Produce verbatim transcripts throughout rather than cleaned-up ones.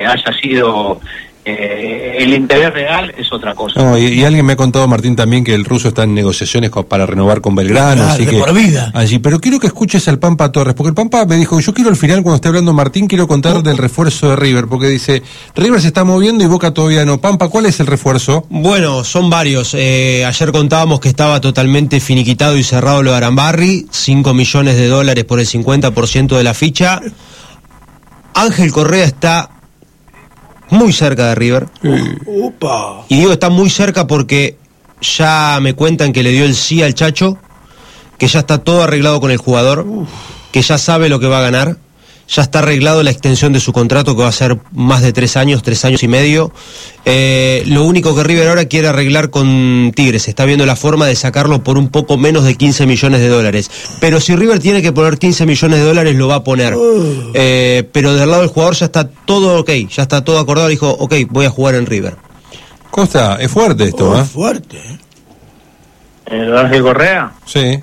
haya sido eh, el interés real es otra cosa. No, y, y alguien me ha contado, Martín, también que el ruso está en negociaciones con, para renovar con Belgrano, Ah, así de que por vida. allí, pero quiero que escuches al Pampa Torres, porque el Pampa me dijo, yo quiero al final, cuando esté hablando Martín, quiero contar oh. del refuerzo de River, porque dice, River se está moviendo y Boca todavía no. Pampa, ¿cuál es el refuerzo? Bueno, son varios. Eh, ayer contábamos que estaba totalmente finiquitado y cerrado lo de Arambarri, cinco millones de dólares por el cincuenta por ciento de la ficha. Ángel Correa está muy cerca de River. Sí. Upa. Y digo está muy cerca porque ya me cuentan que le dio el sí al Chacho, que ya está todo arreglado con el jugador, Uf. que ya sabe lo que va a ganar, ya está arreglado la extensión de su contrato, que va a ser más de tres años, tres años y medio. Eh, lo único que River ahora quiere arreglar con Tigres, está viendo la forma de sacarlo por un poco menos de quince millones de dólares. Pero si River tiene que poner quince millones de dólares, lo va a poner. Uh. Eh, pero del lado del jugador ya está todo ok, ya está todo acordado, dijo, ok, voy a jugar en River. Costa, es fuerte esto, ¿eh? Oh, fuerte. ¿El Ángel Correa? Sí.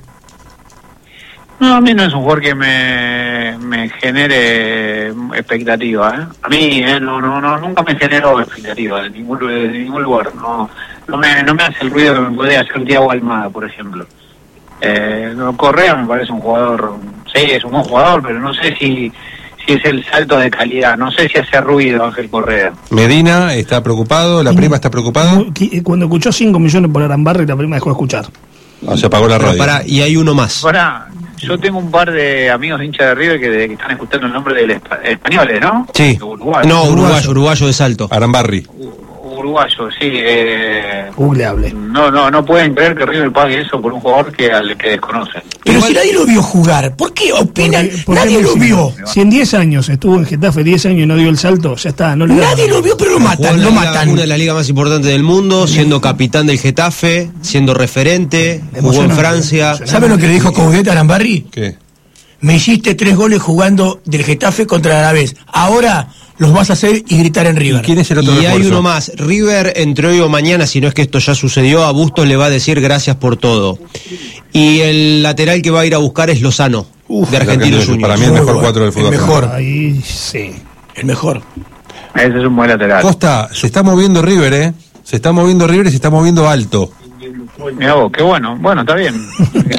No, a mí no es un jugador que me, me genere expectativa, ¿eh? A mí, ¿eh? No, no, no, nunca me generó expectativa de ningún, de ningún lugar. No, no me, no me hace el ruido que me puede hacer Thiago Almada, por ejemplo. Eh, no, Correa me parece un jugador, sí, es un buen jugador, pero no sé si, si es el salto de calidad. No sé si hace ruido Ángel Correa. Medina está preocupado, la prima está preocupada. Cuando escuchó cinco millones por Arambarri, la prima dejó de escuchar. O se apagó la radio. Para, y hay uno más. Ahora, yo tengo un par de amigos hinchas de River que, de, que están escuchando el nombre del espa, españoles, ¿no? Sí. Uruguayo. No, uruguayo, uruguayo de Salto. Arambarri. Uruguayo, sí. Eh, Googleable. No, no, no pueden creer que River pague eso por un jugador que al que desconocen. Pero igual, si nadie lo vio jugar, ¿por qué opinan? Porque, porque nadie lo si, vio. Si en diez años estuvo en Getafe, diez años y no dio el salto, ya está. No le nadie lo vio, pero lo matan, lo matan. Una de las ligas más importantes del mundo, siendo capitán del Getafe, siendo referente, jugó en Francia. ¿Sabe lo que le dijo Coudet a Arambarri? ¿Qué? Me hiciste tres goles jugando del Getafe contra el Alavés. Ahora los vas a hacer y gritar en River. ¿Y quién es el otro Y refuerzo? hay uno más. River, entre hoy o mañana, si no es que esto ya sucedió, a Bustos le va a decir gracias por todo. Y el lateral que va a ir a buscar es Lozano, Uf, de Argentinos Juniors. Para mí el mejor cuatro del fútbol. El mejor. Ahí sí. El mejor. Ese es un buen lateral. Costa, se está moviendo River, ¿eh? Se está moviendo River y se está moviendo alto. Mirá vos, qué bueno. Bueno, está bien.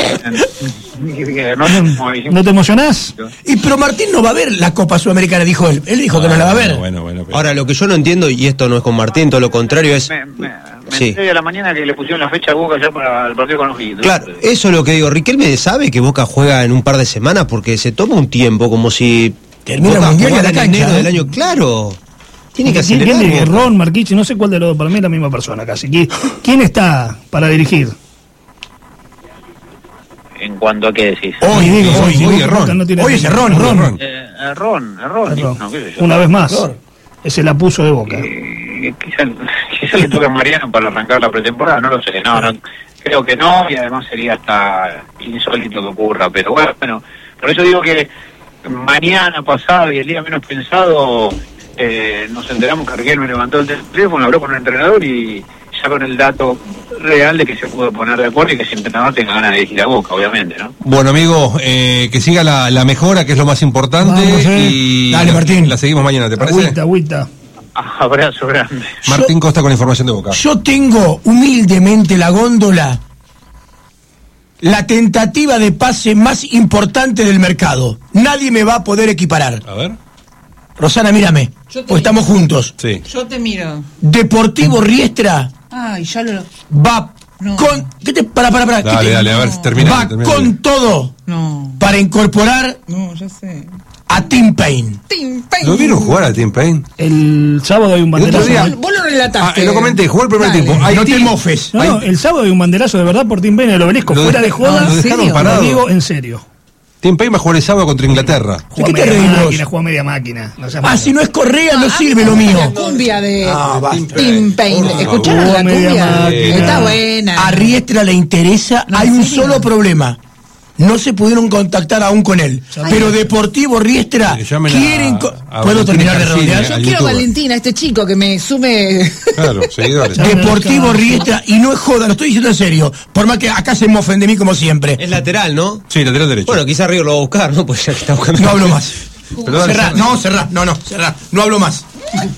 no, ¿No te emocionás? Y pero Martín no va a ver la Copa Sudamericana, dijo él. Él dijo ah, que no la va a ver. Bueno, bueno, pero... Ahora, lo que yo no entiendo, y esto no es con Martín, todo lo contrario es... Me, me, me sí. enteré a la mañana que le pusieron la fecha a Boca ya para el partido con los Hitos. Claro, eso es lo que digo. Riquelme sabe que Boca juega en un par de semanas porque se toma un tiempo como si... Termina Boca el mundial jugara y a la en enero cancha, del ¿eh? año. Claro. Tiene que ¿Quién, acelerar. ¿quién Ron, Marquichi? No sé cuál de los dos. Para mí es la misma persona casi. ¿Quién está para dirigir? ¿En cuanto a qué decís? Hoy, digo, hoy, hoy, hoy, hoy, Ron. No tiene Hoy es Ron, Ron. Ron. Eh, Ron, Ron, Ron. No, qué sé yo. Una vez más. Ron. Ese la puso de Boca. Eh, quizá, quizá le toca a Mariano para arrancar la pretemporada, no lo sé. No, no, creo que no, y además sería hasta insólito que ocurra. Pero bueno, bueno, por eso digo que mañana pasado y el día menos pensado eh, nos enteramos que Riquelme levantó el teléfono, habló con el entrenador y ya con el dato real de que se pudo poner de acuerdo y que ese entrenador tenga ganas de dirigir a Boca, obviamente, ¿no? Bueno, amigo, eh, que siga la, la mejora, que es lo más importante. Vamos, eh. Y Dale, Martín. La seguimos mañana, ¿te parece? Agüita, agüita. Abrazo grande. Martín Yo, Costa con la información de Boca. Yo tengo humildemente la góndola, la tentativa de pase más importante del mercado. Nadie me va a poder equiparar. A ver. Rosana, mírame, porque estamos juntos. Sí. Yo te miro. Deportivo Riestra Ay, ya lo... va No. con... ¿Qué te... Para, para, para. Dale, ¿qué te- dale, a ver, No. termina. Va termina. con todo No. para incorporar No, ya sé. a Tim Payne. Tim Payne. ¿Lo vieron jugar a Tim Payne? El sábado hay un El otro banderazo. día- Vos, vos lo Ah, relataste. lo comenté, jugó el primer Dale. tiempo. No Haití- te mofes. No, no, el sábado hay un banderazo de verdad por Tim Payne en el Obelisco. Lo Fuera de- de joda. no, lo ¿en dejaron serio? parado. Lo digo en serio. Tim Payne va a jugar el sábado contra Inglaterra. Juega qué te media reís vos? máquina, juega media máquina. No seas Ah, malo. si no es Correa, no Ah, sirve a mí lo me mío. gusta La cumbia de Ah, basta. Tim Payne. Por ¿Escucharon favor. la Media cumbia? máquina. Está buena. A Riestra le interesa, No, hay ¿en un serio? solo problema. No se pudieron contactar aún con él. Ay. Pero Deportivo Riestra Que llamen a- quieren... co- a ¿Puedo Valentín terminar de García, rodear? Yo al quiero a youtuber. Valentina, este chico que me sume. Claro, seguidores. Deportivo Riestra, y no es joda, lo estoy diciendo en serio. Por más que acá se mofen de mí como siempre. Es lateral, ¿no? Sí, lateral derecho. Bueno, quizás River lo va a buscar, ¿no? Pues ya que está buscando. No hablo más. Pero dale, Cerrá, cerrá. no, cerrá, no, no, cerrá. No hablo más.